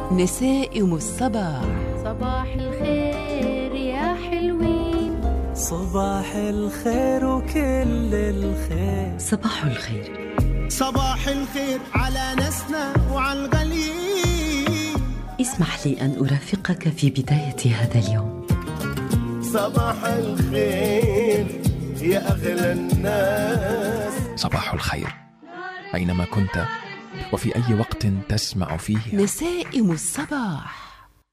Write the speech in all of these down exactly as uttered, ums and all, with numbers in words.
نسائم الصباح. صباح الخير يا حلوين، صباح الخير وكل الخير. صباح الخير، صباح الخير على ناسنا وعلى الغاليين. اسمح لي أن أرافقك في بداية هذا اليوم. صباح الخير يا أغلى الناس. صباح الخير أينما كنت وفي أي وقت تسمع فيه نسائم الصباح.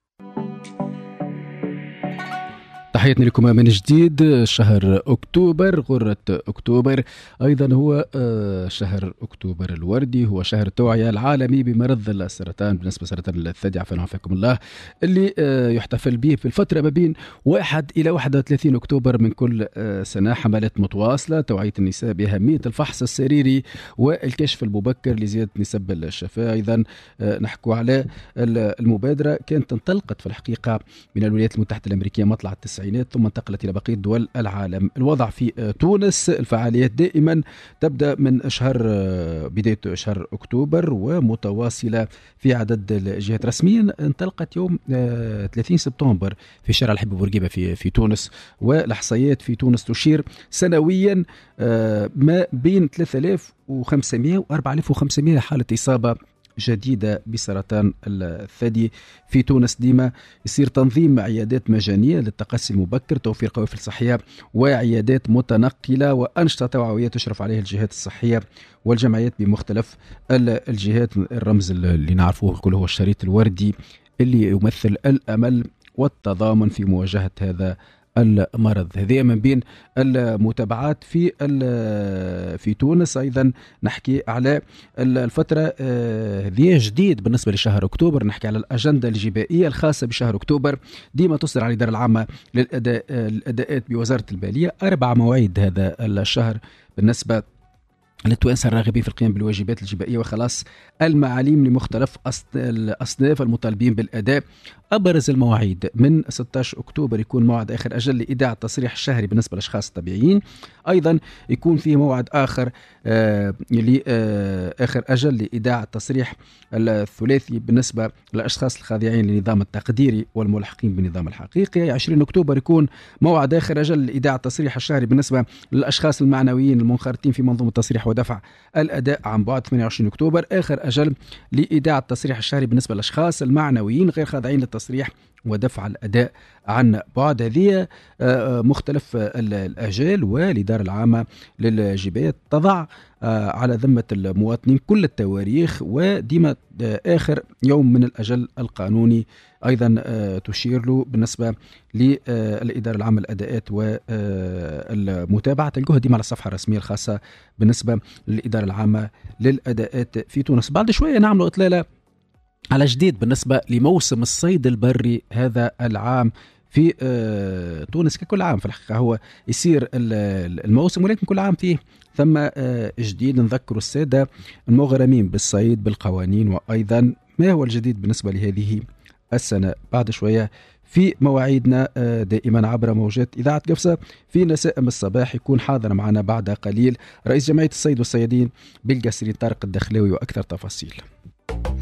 تحياتنا لكم من جديد. شهر أكتوبر، غرة أكتوبر، أيضا هو شهر أكتوبر الوردي، هو شهر التوعية العالمي بمرض السرطان بالنسبة لسرطان الثدي عفوا وعافاكم الله، اللي يحتفل به في الفترة ما بين واحد إلى واحد وثلاثين أكتوبر من كل سنة. حملات متواصلة توعية النساء بأهمية الفحص السريري والكشف المبكر لزيادة نسب الشفاء. أيضا نحكوا على المبادرة كانت انطلقت في الحقيقة من الولايات المتحدة الأمريكية مطلع التسعينات ثم انتقلت إلى بقية دول العالم. الوضع في تونس، الفعاليات دائما تبدأ من شهر بداية شهر أكتوبر ومتواصلة في عدد الجهات. رسميا انطلقت يوم ثلاثين سبتمبر في شارع الحبيب بورقيبة في في تونس، والإحصائيات في تونس تشير سنويا ما بين ثلاثة آلاف وخمسمائة و أربعة آلاف وخمسمائة حالة إصابة جديدة بسرطان الثدي في تونس. ديما يصير تنظيم عيادات مجانية للتقصي المبكر، توفير قوافل صحية وعيادات متنقلة وأنشطة توعوية تشرف عليها الجهات الصحية والجمعيات بمختلف الجهات. الرمز اللي نعرفوه كله هو الشريط الوردي اللي يمثل الأمل والتضامن في مواجهة هذا المرض. هذه من بين المتابعات في في تونس. ايضا نحكي على الفتره هذه جديد بالنسبه لشهر اكتوبر، نحكي على الاجنده الجبائيه الخاصه بشهر اكتوبر. ديما تصدر على الاداره العامه للاداء الاداءات بوزاره الماليه اربع مواعيد هذا الشهر بالنسبه للتوانسة الراغبين في القيام بالواجبات الجبائية وخلاص المعاليم لمختلف الأصناف المطالبين بالأداء. أبرز المواعيد من ستة عشر أكتوبر يكون موعد آخر أجل لإيداع التصريح الشهري بالنسبة للأشخاص الطبيعيين. أيضا يكون فيه موعد آخر آه لآخر أجل لإيداع التصريح الثلاثي بالنسبة للأشخاص الخاضعين للنظام التقديري والملحقين بالنظام الحقيقي. عشرين أكتوبر يكون موعد آخر أجل لإيداع التصريح الشهري بالنسبة للأشخاص المعنويين المنخرطين في منظومة التصريح ودفع الأداء عن بعد. ثمانية وعشرين أكتوبر آخر أجل لإيداع التصريح الشهري بالنسبة للأشخاص المعنويين غير خاضعين للتصريح ودفع الأداء عن بعد. هذه مختلف الأجال، والإدارة العامة للجبايات تضع على ذمة المواطنين كل التواريخ وديما آخر يوم من الأجل القانوني أيضا تشير له بالنسبة للإدارة العامة للأداءات والمتابعة. تلقوها ديما على الصفحة الرسمية الخاصة بالنسبة للإدارة العامة للأداءات في تونس. بعد شوية نعمل إطلالة على جديد بالنسبة لموسم الصيد البري هذا العام في تونس. ككل عام في الحقيقة هو يصير الموسم، ولكن كل عام فيه ثم جديد. نذكر السادة المغرمين بالصيد بالقوانين وأيضا ما هو الجديد بالنسبة لهذه السنة. بعد شوية في مواعيدنا دائما عبر موجات إذاعة قفصة في نسائم الصباح يكون حاضر معنا بعد قليل رئيس جمعية الصيد والصيادين بالقصرين طارق الدخلاوي وأكثر تفاصيل.